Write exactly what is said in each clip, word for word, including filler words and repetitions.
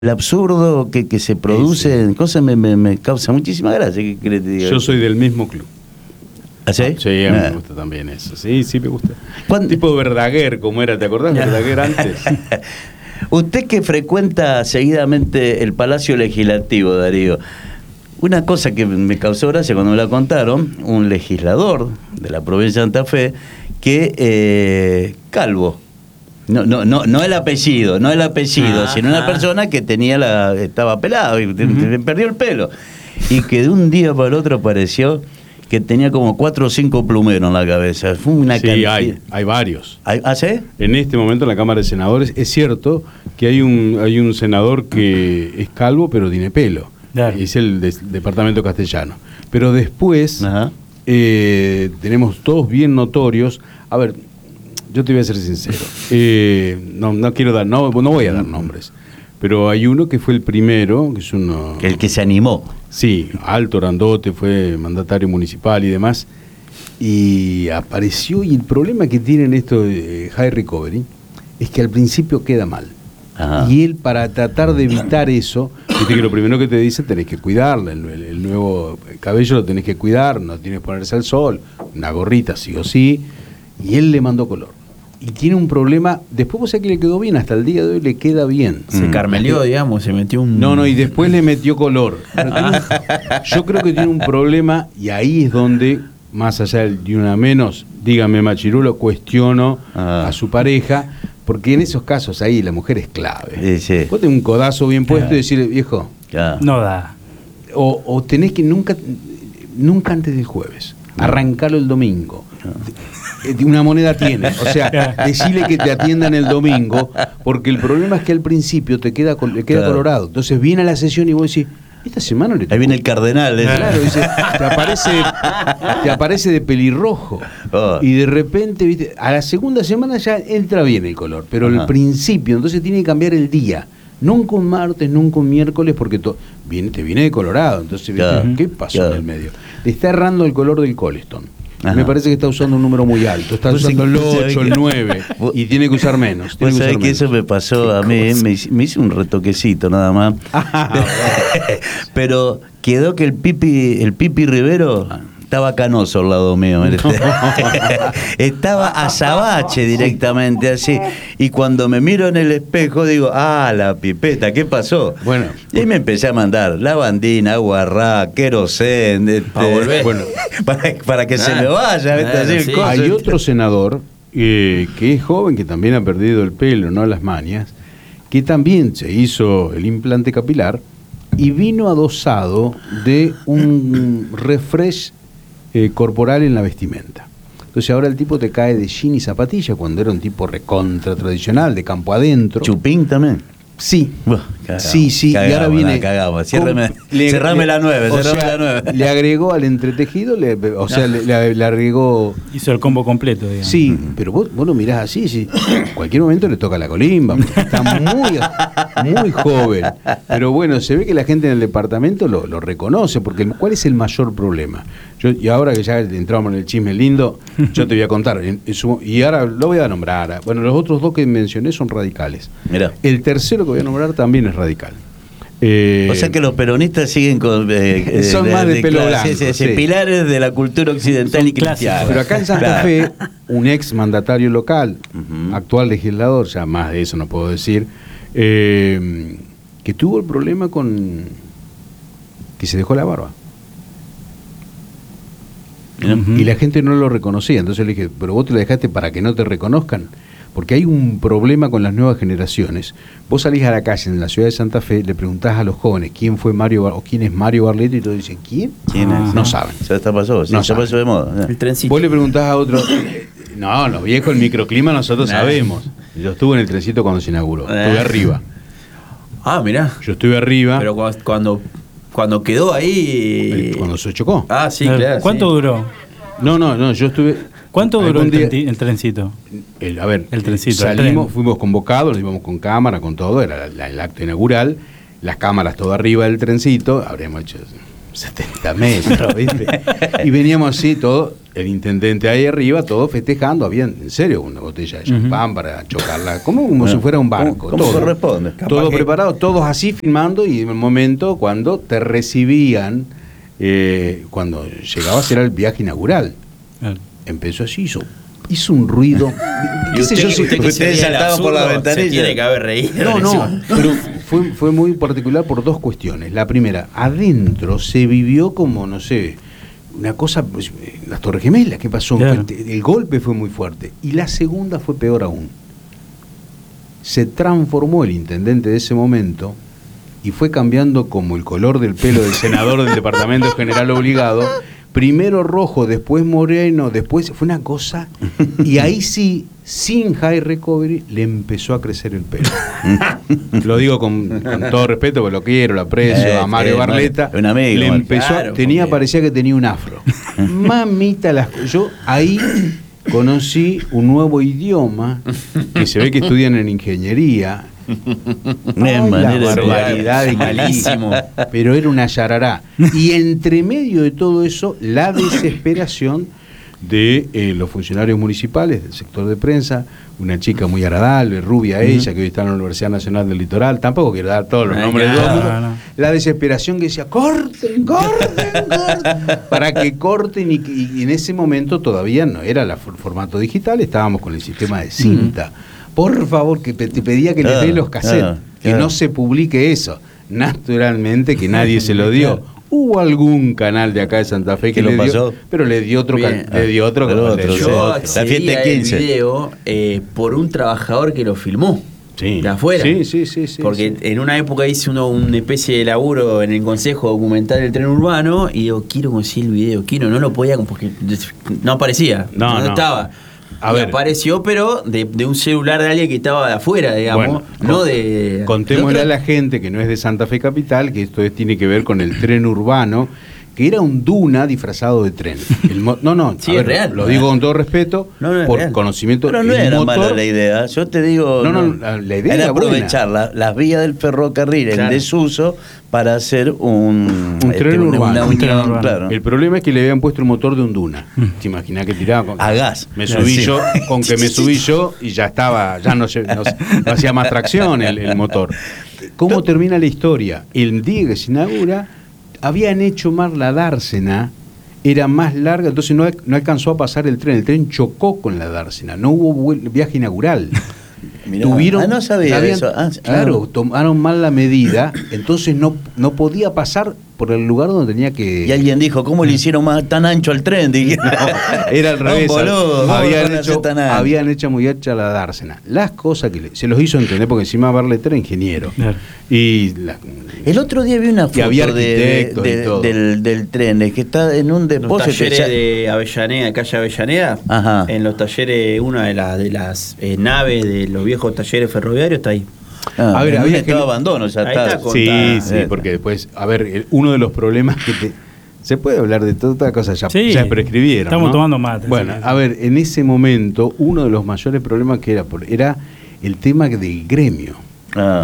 El absurdo que, que se produce sí, sí. en cosas me, me, me causa muchísima gracia. ¿Qué querés que te diga? Yo soy del mismo club. ¿Ah, sí? Sí, a mí ah. me gusta también eso. Sí, sí me gusta. ¿Cuándo? Tipo Verdaguer, como era, ¿te acordás de Verdaguer antes? Usted que frecuenta seguidamente el Palacio Legislativo, Darío, una cosa que me causó gracia cuando me la contaron, un legislador de la provincia de Santa Fe, que eh, calvo. No, no, no, no el apellido, no el apellido, Ajá. sino una persona que tenía la, estaba pelado y uh-huh. perdió el pelo. Y que de un día para el otro apareció que tenía como cuatro o cinco plumeros en la cabeza. Fue una sí, cantidad. hay, hay varios. ¿Hay, ¿Ah, sí? En este momento en la Cámara de Senadores es cierto que hay un, hay un senador que es calvo pero tiene pelo. Claro. Es el de, departamento castellano. Pero después eh, tenemos todos bien notorios. A ver, yo te voy a ser sincero. Eh, no, no quiero dar, no, no voy a dar nombres. Pero hay uno que fue el primero, que es uno... El que se animó. Sí, alto, grandote, fue mandatario municipal y demás. Y apareció, y el problema que tienen esto de High Recovery es que al principio queda mal. Ajá. Y él, para tratar de evitar eso, viste que lo primero que te dice, tenés que cuidarlo, el, el, el nuevo cabello lo tenés que cuidar, no tienes que ponerse al sol, una gorrita sí o sí, y él le mandó color. Y tiene un problema, después vos sabés que le quedó bien, hasta el día de hoy le queda bien. Se mm. carmelió, digamos, se metió un... No, no, y después le metió color. Pero tiene un, yo creo que tiene un problema, y ahí es donde, más allá de una menos, dígame Machirulo, cuestiono ah. a su pareja, porque en esos casos ahí la mujer es clave. Sí, sí. Vos tenés un codazo bien puesto claro. y decirle, viejo, claro. no da. O, o tenés que nunca, nunca antes del jueves, no. arrancarlo el domingo. No. Una moneda tiene, o sea, decirle que te atiendan el domingo, porque el problema es que al principio te queda, le queda claro. colorado. Entonces viene a la sesión y vos decís, esta semana le ahí viene el cardenal. ¿eh? Claro, dice, te aparece, te aparece de pelirrojo. Oh. Y de repente, viste, a la segunda semana ya entra bien el color, pero Ajá. al principio, entonces tiene que cambiar el día. Nunca un martes, nunca un miércoles, porque to, viene, te viene de colorado. Entonces, claro. ¿qué pasó claro. en el medio? Le está errando el color del Coleston. Ajá. Me parece que está usando un número muy alto. Está usando el ocho, el nueve. Y tiene que usar menos. Vos sabés que eso me pasó a mí. Me, me hice un retoquecito nada más. Pero quedó que el Pipi, el Pipi Rivero estaba canoso al lado mío. Estaba azabache directamente así. Y cuando me miro en el espejo digo, ah, la pipeta, ¿qué pasó? Bueno, y me empecé a mandar lavandina, aguarrá, querosén, este, para volver. Bueno, para, para que ah, se me vaya. Ah, así, sí. Hay otro senador eh, que es joven, que también ha perdido el pelo, no las mañas, que también se hizo el implante capilar y vino adosado de un refresh Eh, corporal en la vestimenta. Entonces ahora el tipo te cae de jean y zapatilla cuando era un tipo recontra tradicional, de campo adentro. ¿Chupín también? Sí, Buah, cagamos, sí, sí, cagamos, y ahora viene... No, cagamos. Cerrame, le, cerrame le, la nueve, cerrame sea, la nueve. Le agregó al entretejido, le, o sea, no. le, le agregó... Hizo el combo completo, digamos. Sí, uh-huh. pero vos, vos lo mirás así, sí. En cualquier momento le toca la colimba, está muy, muy joven. Pero bueno, se ve que la gente en el departamento lo, lo reconoce, porque ¿cuál es el mayor problema? Yo, y ahora que ya entramos en el chisme lindo, yo te voy a contar. En, en su, y ahora lo voy a nombrar. Bueno, los otros dos que mencioné son radicales. Mirá. El tercero que voy a nombrar también es radical. Eh, o sea que los peronistas siguen con... Eh, son de, más de, de pelo blanco. Sí, sí, sí. Pilares de la cultura occidental son y cristiana. Pero acá en Santa claro. Fe, un ex mandatario local, uh-huh. actual legislador, ya más de eso no puedo decir, eh, que tuvo el problema con... que se dejó la barba. Uh-huh. Y la gente no lo reconocía. Entonces le dije, pero vos te la dejaste para que no te reconozcan. Porque hay un problema con las nuevas generaciones. Vos salís a la calle en la ciudad de Santa Fe, le preguntás a los jóvenes quién fue Mario Bar- o quién es Mario Barleto y todos dicen, ¿quién? ¿Quién ah, es? No saben. Ya está pasó, sí, no ya pasó de moda. El trencito. Vos le preguntás a otro, no, los viejos, el microclima nosotros nah. sabemos. Yo estuve en el trencito cuando se inauguró, nah. estuve arriba. Ah, mirá. Yo estuve arriba. Pero cuando, cuando quedó ahí... Cuando se chocó. Ah, sí, claro. ¿Cuánto sí. duró? No, no, no, yo estuve... ¿Cuánto duró el, trenti, el trencito? El, a ver, el trencito, salimos, el fuimos convocados, íbamos con cámara, con todo, era la, la, el acto inaugural, las cámaras todo arriba del trencito, habríamos hecho setenta metros, ¿viste? Y veníamos así, todo, el intendente ahí arriba, todo festejando, habían, en serio, una botella de champán uh-huh. para chocarla, como, como bueno, si fuera un barco. Como todo, corresponde. Todo que... preparado, todos así filmando, y en el momento cuando te recibían, eh, cuando llegabas era el viaje inaugural. Uh-huh. Empezó así, hizo, hizo un ruido. ¿Y usted, yo, usted, usted que ustedes saltaban por la ventanilla? Se tiene que haber reído. No, no, pero fue, fue muy particular por dos cuestiones. La primera, adentro se vivió como, no sé, una cosa, pues, las Torres Gemelas, ¿qué pasó? Claro. El golpe fue muy fuerte. Y la segunda fue peor aún. Se transformó el intendente de ese momento y fue cambiando como el color del pelo del senador del departamento general obligado. Primero rojo, después moreno, después fue una cosa, y ahí sí, sin high recovery, le empezó a crecer el pelo. Lo digo con, con todo respeto, porque lo quiero, lo aprecio, eh, a Mario eh, Barleta. Un amigo, le empezó, claro, tenía, porque... parecía que tenía un afro. Mamita, las, yo ahí conocí un nuevo idioma, que se ve que estudian en ingeniería. Ay, la barbaridad de malísimo, pero era una yarará. Y entre medio de todo eso, la desesperación de eh, los funcionarios municipales del sector de prensa, una chica muy agradable, rubia uh-huh. ella, que hoy está en la Universidad Nacional del Litoral, tampoco quiero dar todos los Ay, nombres de todo el mundo. No, no. La desesperación que decía, corten, corten, corten, para que corten, y, y en ese momento todavía no era el formato digital, estábamos con el sistema de cinta. Uh-huh. Por favor, que te pedía que claro, les dé los cassettes, claro, que claro. no se publique eso. Naturalmente que nadie se lo dio. Claro. Hubo algún canal de acá de Santa Fe que, que le lo pasó, dio, pero le dio otro, Bien, le dio otro, pero otro. otro yo accedí a el video eh, por un trabajador que lo filmó. Sí. De afuera. Sí, sí, sí, sí. Porque sí. en una época hice uno, una especie de laburo en el Consejo Documental del Tren Urbano y digo, quiero conseguir el video, quiero, no lo podía porque no aparecía, no, no, no. estaba. A y ver. Apareció, pero de, de un celular de alguien que estaba de afuera, digamos, bueno, no de... Contémosle a la gente que no es de Santa Fe Capital, que esto es, tiene que ver con el tren urbano, que era un Duna disfrazado de tren. El mo- no, no, sí, a es ver, real. Lo digo con todo respeto, no, no por real. conocimiento. Pero no era motor, mala la idea, yo te digo... No, no, no la, la idea era, era aprovechar la, las vías del ferrocarril claro. en desuso para hacer un... Un tren este, urbano. Una, una un tren urbano. Claro. El problema es que le habían puesto el motor de un Duna. ¿Te imaginas que tiraba? Con, a gas. Me subí sí. yo, con que me subí yo y ya estaba, ya no, no, no hacía más tracción el, el motor. ¿Cómo no. termina la historia? El día que se inaugura, habían hecho mal la dársena, era más larga, entonces no, no alcanzó a pasar el tren, el tren chocó con la dársena, no hubo viaje inaugural. Mirá, Tuvieron, ah, no sabía habían, eso. Ah, claro, tomaron mal la medida, entonces no, no podía pasar por el lugar donde tenía que... Y alguien dijo, ¿cómo le hicieron más tan ancho al tren? Dije, no, era al revés. No, boludo, habían, hecho, habían hecho muy hecha la dársena. Las cosas que le, se los hizo entender, porque encima Barleta era ingeniero. Claro. Y la, el otro día vi una foto de, de, de, del, del tren, es que está en un depósito. Los talleres ya... de Avellaneda, calle Avellaneda, Ajá. en los talleres, una de, la, de las eh, naves de los viejos talleres ferroviarios está ahí. Ah, a ver, había estado que... abandono, ya está. está sí, sí, porque después, a ver, el, uno de los problemas que te... Se puede hablar de todas estas cosas, ya, sí, ya prescribieron. Estamos ¿no? tomando mate. Bueno, sí, a ver, en ese momento, uno de los mayores problemas que era, era el tema del gremio, ah.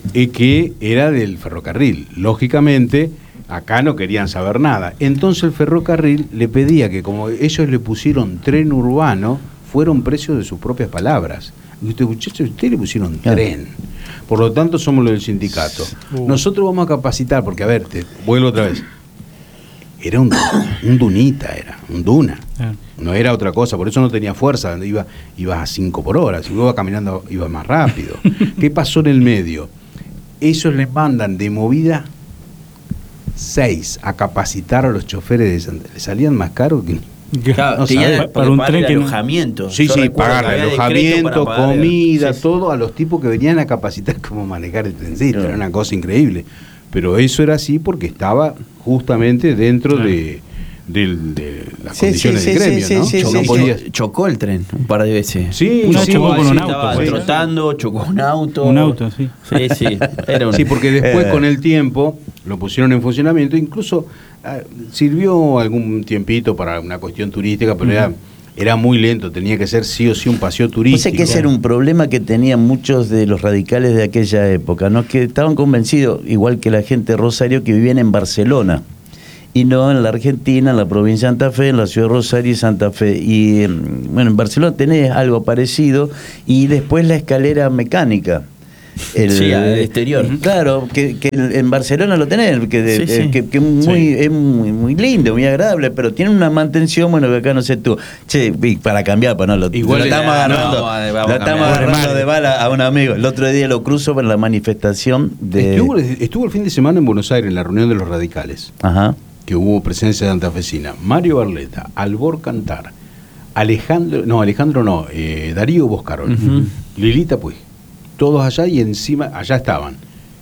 que era del ferrocarril. Lógicamente, acá no querían saber nada. Entonces el ferrocarril le pedía que, como ellos le pusieron tren urbano, fueron precios de sus propias palabras. Y usted, muchachos, ustedes le pusieron claro. tren. Por lo tanto, somos los del sindicato. Uh. Nosotros vamos a capacitar, porque, a ver, te vuelvo otra vez. Era un, un dunita, era un duna. Uh. No era otra cosa, por eso no tenía fuerza. Iba, iba a cinco por hora, si iba caminando, iba más rápido. ¿Qué pasó en el medio? Ellos les mandan de movida seis a capacitar a los choferes de Santa Fe. Les salían más caros que... Claro, no para, para un tren que alojamiento. Sí, Yo sí, pagar alojamiento, pagar comida, sí, todo a los tipos que venían a capacitar cómo manejar el trencito. Claro. Era una cosa increíble. Pero eso era así porque estaba justamente dentro claro. de, de, de las sí, condiciones sí, de gremio, sí, ¿no? Sí, chocó, sí, podías... chocó el tren un par de veces. Sí, no, sí, chocó con un auto. Estaba pues, trotando, chocó un auto. Un auto, sí. Sí, sí. Era un... sí, porque después eh. con el tiempo lo pusieron en funcionamiento, incluso eh, sirvió algún tiempito para una cuestión turística, pero uh-huh. era... Era muy lento, tenía que ser sí o sí un paseo turístico. O sea que ese era un problema que tenían muchos de los radicales de aquella época, ¿no? Que estaban convencidos, igual que la gente de Rosario, que vivían en Barcelona y no en la Argentina, en la provincia de Santa Fe, en la ciudad de Rosario y Santa Fe. Y bueno, en Barcelona tenés algo parecido, y después la escalera mecánica. El, sí, al exterior. Claro, que, que en Barcelona lo tenés, que, de, sí, sí. que, que muy, sí. es muy, muy lindo, muy agradable, pero tiene una mantención, bueno, que acá no sé tú. Che, para cambiar, para no, lo, Igual lo estamos no, agarrando, no, vamos lo a estamos cambiar. agarrando de bala a un amigo. El otro día lo cruzo por la manifestación de... Estuvo, estuvo el fin de semana en Buenos Aires, en la reunión de los radicales, Ajá. que hubo presencia de santafesina. Mario Barletta, Albor Cantar, Alejandro, no, Alejandro no, eh, Darío Boscarol, uh-huh. Lilita Puig. Todos allá, y encima, allá estaban.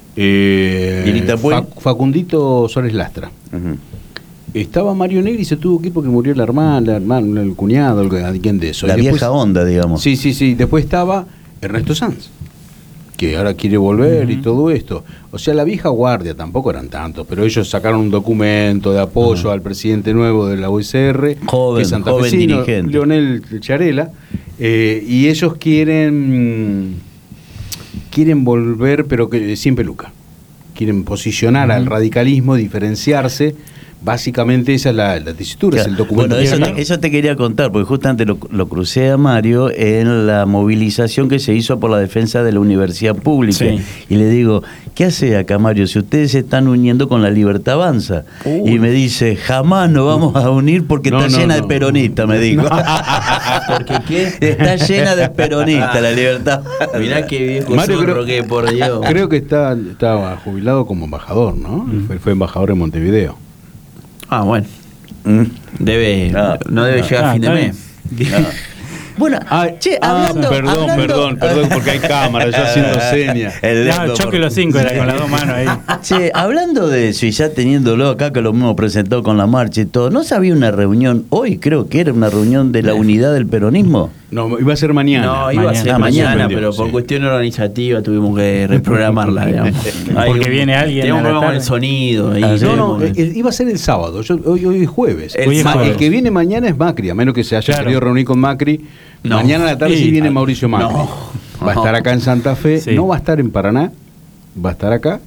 Eh, Fac, Facundito Suárez Lastra. Uh-huh. Estaba Mario Negri y se tuvo que ir porque murió la hermana, la hermana, el cuñado, alguien de eso. La y después, vieja onda, digamos. Sí, sí, sí. Después estaba Ernesto Sanz, que ahora quiere volver uh-huh. y todo esto. O sea, la vieja guardia, tampoco eran tantos, pero ellos sacaron un documento de apoyo uh-huh. al presidente nuevo de la U S R, joven, que es santafesino, joven dirigente, Leonel Charela, eh, y ellos quieren... quieren volver, pero que sin peluca. Quieren posicionar uh-huh. al radicalismo, diferenciarse. Básicamente esa es la, la tesitura, claro. Es el documento. Bueno, eso te, eso te quería contar, porque justamente lo, lo crucé a Mario en la movilización que se hizo por la defensa de la universidad pública. Sí. Y le digo, ¿qué hace acá, Mario? Si ustedes se están uniendo con la Libertad Avanza. Uh. Y me dice, jamás nos vamos a unir porque no, está no, llena no, de peronistas, no. me dijo. ¿Porque qué? Está llena de peronistas la Libertad. Mirá qué viejo Mario, zorro creo, que por Dios. Creo que está, estaba jubilado como embajador, ¿no? Mm. Fue, fue embajador en Montevideo. Ah, bueno. Mm. Debe, no, no debe llegar ah, a fin de mes. No. Bueno, ah, che, hablando, ah, perdón, hablando, perdón, perdón, porque hay cámara, yo haciendo señas. No, choque los cinco, era con las dos manos ahí. Che, hablando de eso y ya teniéndolo acá, que lo hemos presentado con la marcha y todo, ¿no sabía una reunión hoy? Creo que era una reunión de la unidad del peronismo. No, iba a ser mañana. No, iba mañana. a ser ah, mañana, mañana pero por sí. cuestión organizativa tuvimos que reprogramarla, digamos. Porque un, viene alguien. Tenemos un problema con el sonido. Ah, no, no, el, iba a ser el sábado. Yo, hoy, hoy es jueves. El, hoy es jueves. El que viene mañana es Macri, a menos que se haya claro. querido reunir con Macri. No. Mañana a la tarde sí, sí viene Mauricio Macri. No. Va a estar acá en Santa Fe. Sí. No va a estar en Paraná, va a estar acá.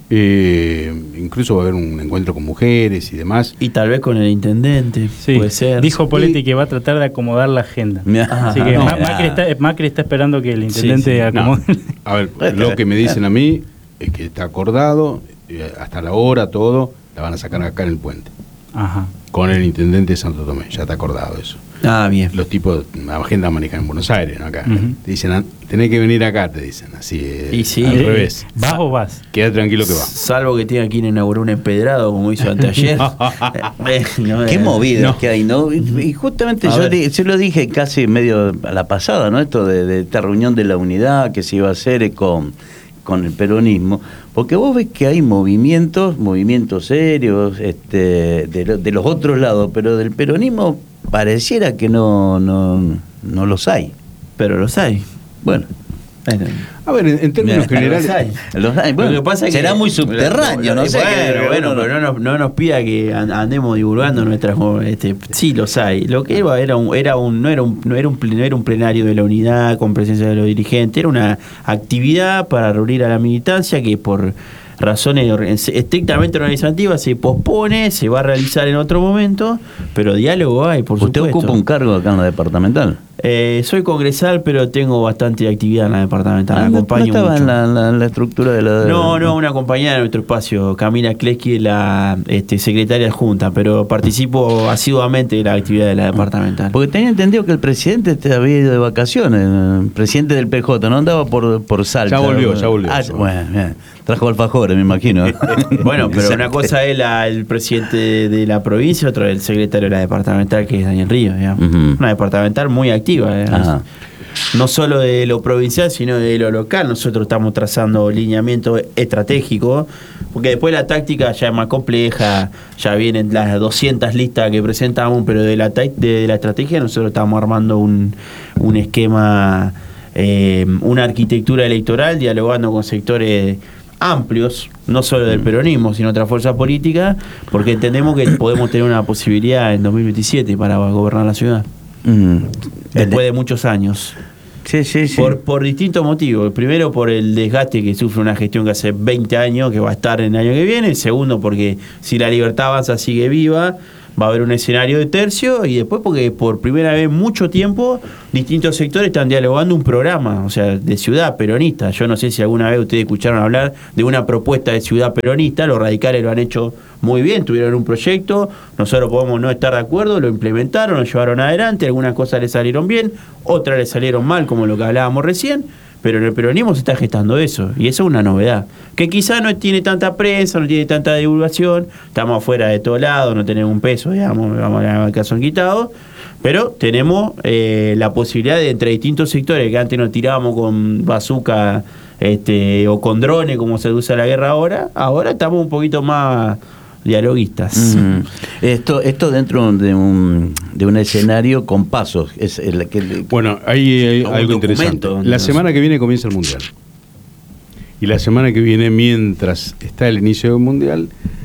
Eh, incluso va a haber un encuentro con mujeres y demás. Y tal vez con el intendente, sí. puede ser. Dijo Poletti y... que va a tratar de acomodar la agenda. Ah, Así que no, Macri, está, Macri está esperando que el intendente sí, sí. acomode. No. A ver, lo que me dicen a mí es que está acordado, hasta la hora, todo, la van a sacar acá en el puente. Ajá. Con el intendente de Santo Tomé, ya está acordado eso. Ah, bien. Los tipos, la agenda manejan en Buenos Aires, ¿no? Acá. Uh-huh. Te dicen, tenés que venir acá, te dicen, así. Y sí, al revés. ¿Vas o vas? Queda tranquilo que va. Salvo que tenga que ir a inaugurar un empedrado como hizo anteayer. no, Qué movidas no. que hay, ¿no? Y justamente yo, di, yo lo dije casi medio a la pasada, ¿no? Esto de, de esta reunión de la unidad que se iba a hacer con, con el peronismo. Porque vos ves que hay movimientos, movimientos serios, este, de, de los otros lados, pero del peronismo pareciera que no, no, no los hay. Pero los hay. Bueno. A ver, en, en términos Mira, generales. Los hay. Los hay. Bueno, lo que pasa es será que, muy subterráneo, no sé. Bueno, que, bueno, pero no nos, no nos pida que andemos divulgando nuestras. Este, sí, los hay. Lo que iba era un, era un, no era un, no era un, no era un plenario de la unidad con presencia de los dirigentes, era una actividad para reunir a la militancia que por razones estrictamente organizativas se pospone, se va a realizar en otro momento, pero diálogo hay, por supuesto. ¿Usted ocupa un cargo acá en la departamental? Eh, soy congresal, pero tengo bastante actividad en la departamental. Ah, no, acompaño no estaba mucho. En, la, en, la, en la estructura de la... No, no, una compañera de nuestro espacio, Camila Kleski, la este, secretaria adjunta, pero participo asiduamente de la actividad de la departamental. Porque tenía entendido que el presidente había ido de vacaciones, el presidente del P J, no andaba por, por Salta. Ya volvió, ya volvió. Ah, bueno, bien. Trajo alfajores, me imagino. Bueno, pero una cosa es la, el presidente de la provincia, otra es el secretario de la departamental, que es Daniel Ríos, digamos. Uh-huh. Una departamental muy activa, digamos. No solo de lo provincial, sino de lo local. Nosotros estamos trazando lineamiento estratégico, porque después la táctica ya es más compleja, ya vienen las doscientas listas que presentamos, pero de la, de la estrategia nosotros estamos armando un, un esquema, eh, una arquitectura electoral, dialogando con sectores amplios, no solo del peronismo, sino otra fuerza política, porque entendemos que podemos tener una posibilidad en dos mil veintisiete para gobernar la ciudad. Mm. Después de muchos años. Sí, sí, sí. Por, por distintos motivos. Primero, por el desgaste que sufre una gestión que hace veinte años, que va a estar en el año que viene. Segundo, porque si La Libertad Avanza sigue viva, va a haber un escenario de tercio. Y después, porque por primera vez en mucho tiempo, distintos sectores están dialogando un programa, o sea, de ciudad peronista. Yo no sé si alguna vez ustedes escucharon hablar de una propuesta de ciudad peronista. Los radicales lo han hecho muy bien, tuvieron un proyecto, nosotros podemos no estar de acuerdo, lo implementaron, lo llevaron adelante, algunas cosas les salieron bien, otras les salieron mal, como lo que hablábamos recién, pero en el peronismo se está gestando eso, y eso es una novedad, que quizá no tiene tanta prensa, no tiene tanta divulgación, estamos afuera de todos lados, no tenemos un peso, digamos, vamos a ver caso quitado, pero tenemos eh, la posibilidad de, entre distintos sectores, que antes nos tirábamos con bazooka este, o con drones, como se usa la guerra ahora, ahora estamos un poquito más dialoguistas. Mm. Esto esto dentro de un de un escenario con pasos. Es el, que, bueno, hay, hay algo interesante. La semana que viene comienza el Mundial. Y la semana que viene, mientras está el inicio del Mundial,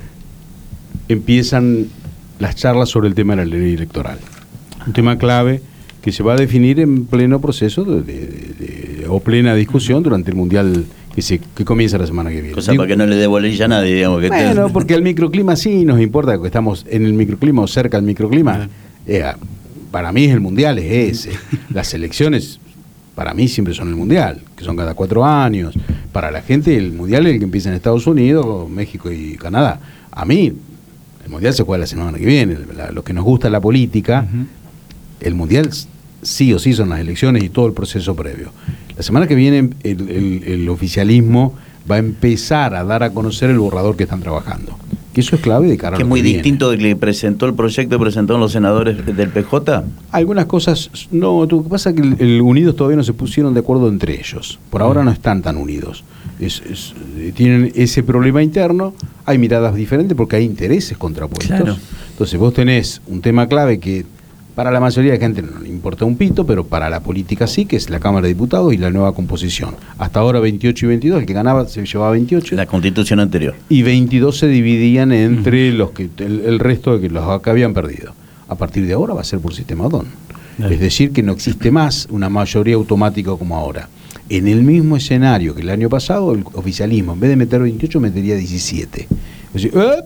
empiezan las charlas sobre el tema de la ley electoral. Un tema clave que se va a definir en pleno proceso de, de, de, o plena discusión durante el Mundial que, se, que comienza la semana que viene. Cosa Digo, para que no le dé bolilla a nadie, digamos. Que bueno, te... porque el microclima sí nos importa, que estamos en el microclima o cerca del microclima. Eh, para mí el Mundial es ese. Las elecciones, para mí siempre son el Mundial, que son cada cuatro años. Para la gente el Mundial es el que empieza en Estados Unidos, México y Canadá. A mí, el Mundial se juega la semana que viene. La, los que nos gusta la política, uh-huh. el Mundial sí o sí son las elecciones y todo el proceso previo. La semana que viene el, el, el oficialismo va a empezar a dar a conocer el borrador que están trabajando. Que eso es clave de cara a lo que muy viene. Distinto de que presentó el proyecto que presentaron los senadores del P J. Algunas cosas, no, lo que pasa es que el, el Unidos todavía no se pusieron de acuerdo entre ellos. Por ahora no están tan unidos. Es, es, tienen ese problema interno, hay miradas diferentes porque hay intereses contrapuestos. Claro. Entonces vos tenés un tema clave que para la mayoría de gente no le importa un pito, pero para la política sí, que es la Cámara de Diputados y la nueva composición. Hasta ahora veintiocho y veintidós, el que ganaba se llevaba veintiocho. La constitución anterior. Y veintidós se dividían entre uh-huh. los que el, el resto de que los que habían perdido. A partir de ahora va a ser por sistema D O N. Uh-huh. Es decir, que no existe más una mayoría automática como ahora. En el mismo escenario que el año pasado, el oficialismo, en vez de meter veintiocho, metería diecisiete. Es decir, ¡eh!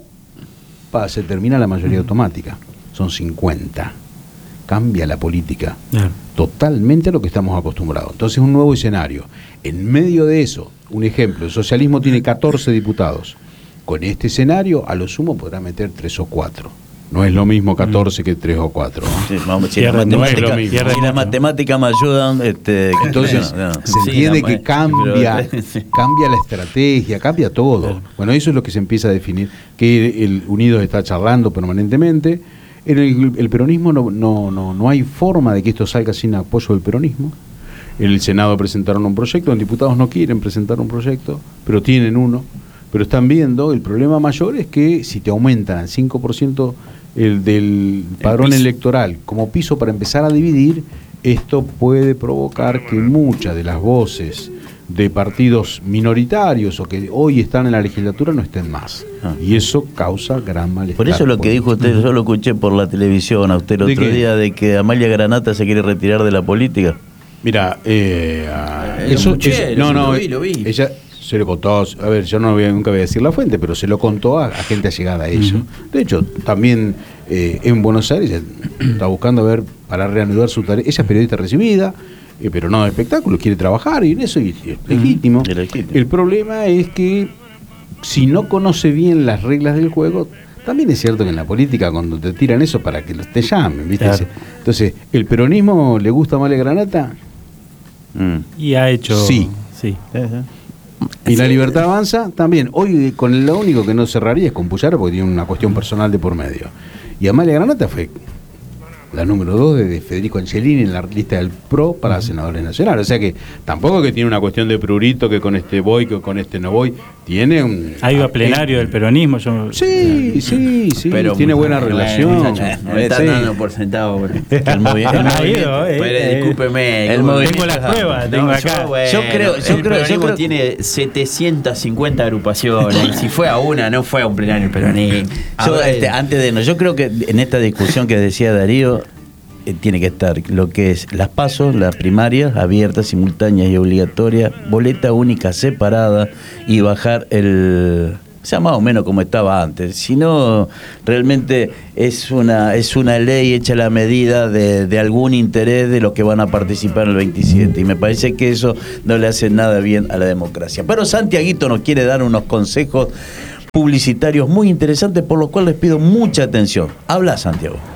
Pa, se termina la mayoría uh-huh. automática. Son cincuenta. Cambia la política yeah. totalmente a lo que estamos acostumbrados. Entonces un nuevo escenario. En medio de eso, un ejemplo, el socialismo tiene catorce diputados. Con este escenario, a lo sumo podrá meter tres o cuatro. No es lo mismo catorce mm. que tres o cuatro. ¿no? Sí, vamos, si, la matemática, no si la matemática me ayudan... Este, Entonces no, no. se entiende sí, que cambia, pero... cambia la estrategia, cambia todo. Bueno, eso es lo que se empieza a definir, que el Unidos está charlando permanentemente. En el, el peronismo no, no, no, no hay forma de que esto salga sin apoyo del peronismo. En el Senado presentaron un proyecto, los diputados no quieren presentar un proyecto, pero tienen uno. Pero están viendo, el problema mayor es que si te aumentan al cinco por ciento el del padrón electoral como piso para empezar a dividir, esto puede provocar que muchas de las voces de partidos minoritarios o que hoy están en la legislatura no estén más. Ah. Y eso causa gran malestar. Por eso lo que dijo usted, yo lo escuché por la televisión a usted el otro día, de que Amalia Granata se quiere retirar de la política. Mira, eh, eh, eso, escuché, eso no, no, lo vi, lo vi. Ella se lo contó, a ver, yo no voy, nunca voy a decir la fuente, pero se lo contó a, a gente allegada a eso. Uh-huh. De hecho, también eh, en Buenos Aires ella está buscando a ver para reanudar su tarea. Ella es periodista recibida, Eh, pero no de espectáculo, quiere trabajar y en eso y, y es legítimo. Mm, legítimo. El problema es que si no conoce bien las reglas del juego, también es cierto que en la política cuando te tiran eso para que te llamen, ¿viste? Claro. Entonces, ¿el peronismo le gusta a Amalia Granata? Mm. Y ha hecho... Sí. sí. Y la Libertad Avanza también. Hoy con lo único que no cerraría es con Puyaro porque tiene una cuestión personal de por medio. Y Amalia Granata fue la número dos de, de Federico Angelini en la lista del P R O para uh-huh. senadores nacionales. O sea que tampoco que tiene una cuestión de prurito, que con este voy, que con este no voy. Tiene un... Ha ido a plenario del peronismo. Yo, sí, eh, sí, sí. Pero tiene buena eh, relación. Eh, me están sí. dando por sentado. El movimiento. Discúlpeme. Tengo las pruebas, tengo no, acá. Yo, bueno, yo creo, yo el creo, peronismo yo creo... tiene setecientas cincuenta agrupaciones. Y si fue a una, no fue a un plenario el peronismo. Yo, este, antes de no, yo creo que en esta discusión que decía Darío, eh, tiene que estar lo que es las PASO, las primarias, abiertas, simultáneas y obligatorias, boleta única separada y bajar el... O sea, más o menos como estaba antes. Si no, realmente es una es una ley hecha a la medida de, de algún interés de los que van a participar en el veintisiete. Y me parece que eso no le hace nada bien a la democracia. Pero Santiaguito nos quiere dar unos consejos publicitarios muy interesantes, por lo cual les pido mucha atención. Habla, Santiago.